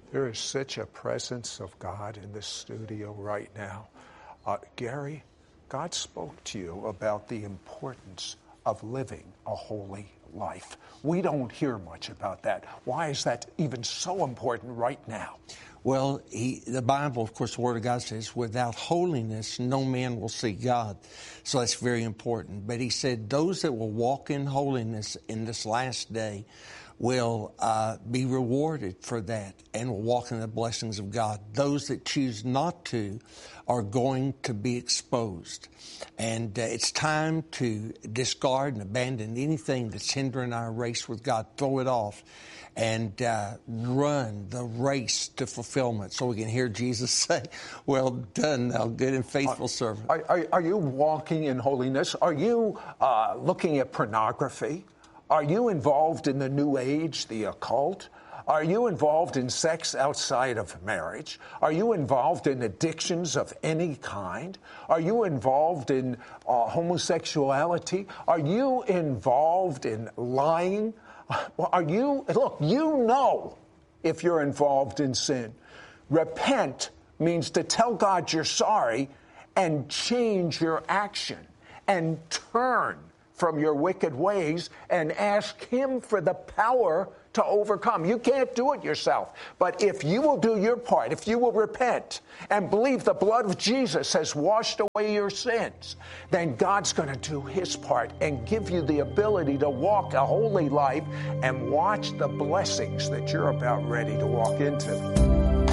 There is such a presence of God in this studio right now. Gary, God spoke to you about the importance of living a holy life. We don't hear much about that. Why is that even so important right now? Well, the Bible, of course, the Word of God says, without holiness, no man will see God. So that's very important. But he said, those that will walk in holiness in this last day will be rewarded for that and will walk in the blessings of God. Those that choose not to are going to be exposed. And it's time to discard and abandon anything that's hindering our race with God. Throw it off and run the race to fulfillment so we can hear Jesus say, well done, thou good and faithful servant. Are you walking in holiness? Are you looking at pornography? Are you involved in the New Age, the occult? Are you involved in sex outside of marriage? Are you involved in addictions of any kind? Are you involved in homosexuality? Are you involved in lying? Look, you know if you're involved in sin. Repent means to tell God you're sorry and change your action and turn from your wicked ways and ask Him for the power to overcome. You can't do it yourself. But if you will do your part, if you will repent and believe the blood of Jesus has washed away your sins, then God's going to do His part and give you the ability to walk a holy life and watch the blessings that you're about ready to walk into.